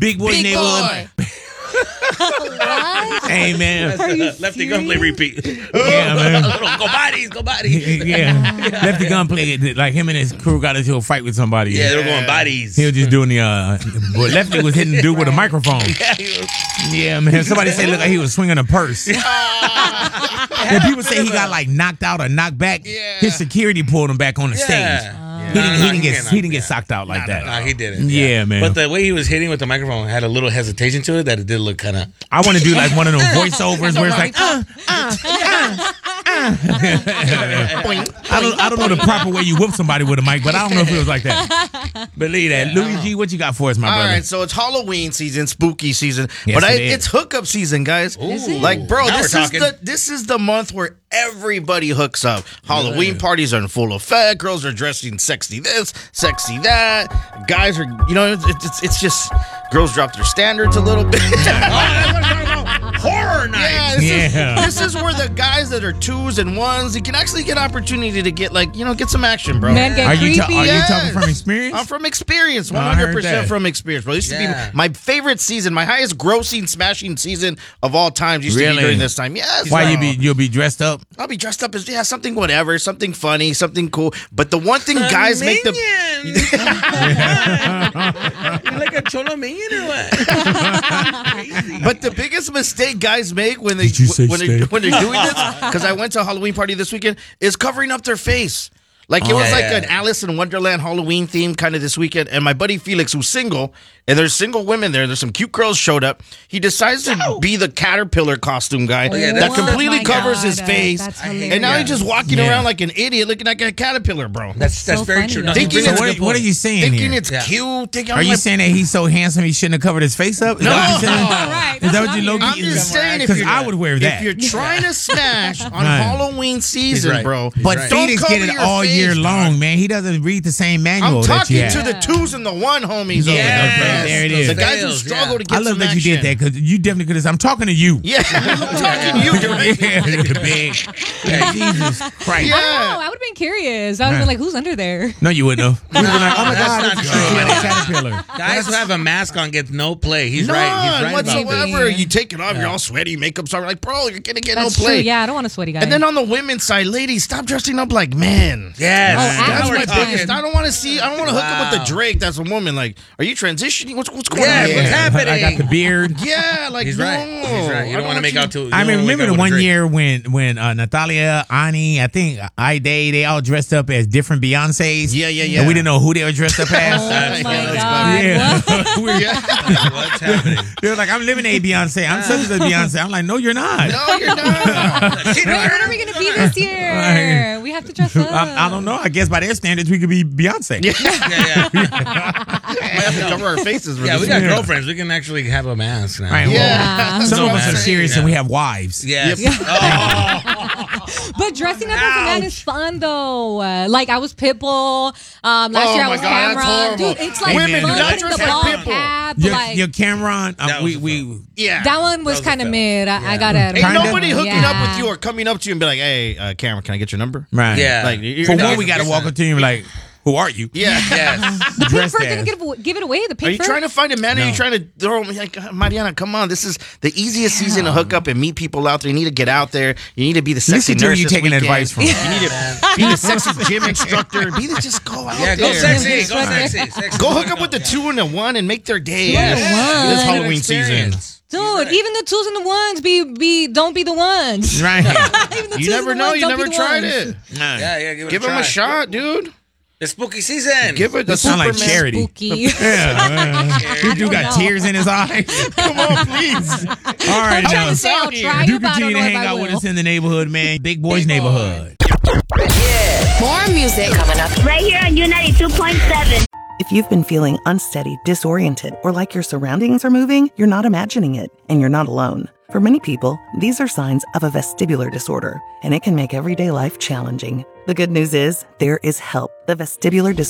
Big Boy Big Neighborhood. Boy. What? Hey, man. Are you Lefty serious? Gunplay repeat. Yeah, man. Go bodies. Yeah. Lefty Gunplay, like him and his crew got into a fight with somebody. Yeah, they were going bodies. He was just doing the, but Lefty was hitting the dude with a microphone. Yeah, man. Somebody said look like he was swinging a purse. And people say he got like knocked out or knocked back. Yeah. His security pulled him back on the stage. He didn't get socked out like that. Nah, he didn't. Yeah, man. But the way he was hitting with the microphone had a little hesitation to it that it did look kind of. I want to do like one of those voiceovers where it's like, I don't know the proper way you whoop somebody with a mic, but I don't know if it was like that. Believe that. Louis G, what you got for us, my All brother? right, so it's Halloween season, spooky season, Yes, but it is. it's hookup season, guys. Is it? Like, bro, Now this we're is talking. this is the month where everybody hooks up. Halloween parties are in full effect. Girls are dressing sexy this, sexy that. Guys are, it's just girls drop their standards a little bit. Horror night. Yeah, this is where the guys that are twos and ones, you can actually get opportunity to get get some action, bro. Men get Are you creepy. talking from experience? I'm from experience, I heard 100% that. from experience, bro. It used to Yeah. be my favorite season, my highest grossing, smashing season of all time. Used to Really? be during this time. Yes. Why bro. you'll be dressed up? I'll be dressed up as something whatever, something funny, something cool. But the one thing guys make the You like a cholo minion or what? but the biggest mistake guys make when they Did you say when they're doing this, because I went to a Halloween party this weekend, is covering up their face. Like it was like an Alice in Wonderland Halloween theme kind of this weekend, and my buddy Felix, who's single, and there's single women there. There's some cute girls showed up. He decides to be the caterpillar costume guy yeah, that that's- completely my covers God, his face, that's and hilarious. now he's just walking Yeah. around like an idiot, looking like a caterpillar, bro. That's So very funny, true. though. No, Thinking he brings it's up a What, good what are point. you saying Thinking here? it's cute. Thinking, Are you saying that he's so handsome he shouldn't have covered his face up? Is that what you're saying? Right, Is that's that what what you I'm low I'm key? just saying, if because you're- I would wear that. If you're trying to smash on Right. Halloween season, right. bro, but right. don't Felix cover get it your all face, year dog. long, man. He doesn't read the same manual I'm that talking you have. to the twos and the one homies. over Yes, there, there it bro. is. The guys who Fails, struggle yeah. to get I love some that you did action. that because you definitely could have. I'm talking to you. Yeah, I'm talking to you, dude. Big. Yeah, Jesus Christ. Yeah. I don't know. I would have been curious. I would have been like, who's under there? No, you wouldn't have. You would have been like, oh my That's God, not it's true. a caterpillar. Guys who have a mask on get no play. He's right. He's None right about that. whatsoever. You take it off, you're all sweaty, makeup's on. Like, bro, you're gonna get That's no play. true. Yeah, I don't want a sweaty guy. And then on the women's side, ladies, stop dressing up like men. Yes. Oh, That's we're my talking. biggest. I don't want to see. I don't want to hook up with the Drake. That's a woman. Like, are you transitioning? What's going Yeah, on? what's happening? I got the beard. Yeah, like He's no. right. He's right. You don't want to make out too. I mean, remember the one year when Natalia, Ani, I think Ide, they all dressed up as different Beyonces. Yeah. And we didn't know who they were dressed up oh as. my that's God. Yeah. What? What's happening? They were like, I'm living a Beyonce. I'm such a Beyonce. I'm like, no, you're not. No, you're not. Wait, what are we going to be this year? We have to dress up. I don't know. I guess by their standards, we could be Beyonce. Yeah. We have to cover our faces. Yeah, we got girlfriends. We can actually have a mask now. Right, well, Yeah. some of us are Yeah. serious and we have wives. Yes. But dressing up as a man is fun, though. Like, I was Pitbull. Last year I my was God, that's Cameron. horrible. Dude, it's like Women, fun do not putting dress the like ball Pitbull. cap. Your, Like, your Cameron, That was we Yeah. that one was was a kind of fail. mid. I got it. Ain't Kinda. nobody hooking Yeah. up with you or coming up to you and be like, "Hey, Cameron, can I get your number?" right. Yeah. Like, you're For not- one, we got to walk up to you and be like, who are you? Yeah. Yes. The pink dressed fur as. gonna give it away. The Are pink you fur. trying to find a man? Or are you trying to throw him? Like, Mariana, come on. This is the easiest season to hook up and meet people out there. You need to get out there. You need to be the sexy Listen to who nurse. you this taking weekend. advice from. You need to be the sexy gym instructor. Just go out Yeah, there. go sexy. Yeah, Go right. sexy. Sexy. Go hook up with the 2 and the 1 and make their day. Yes. This One. Halloween season. Dude, even the twos and the ones don't be the ones. Right. Even the You twos never and the know. ones You don't be never the tried ones. it. Yeah. Give him a shot, dude. It's spooky season. Give it the That sound like Superman. charity. Spooky. Yeah. You do got know. tears in his eyes. Come on, please. All right, I'm trying now. to say I'll try Do it, but I continue don't to know if hang I out with will. us in the neighborhood, man. Big Boys Neighborhood. More music coming up. Right here on U92.7. If you've been feeling unsteady, disoriented, or like your surroundings are moving, you're not imagining it, and you're not alone. For many people, these are signs of a vestibular disorder, and it can make everyday life challenging. The good news is there is help. The vestibular disorder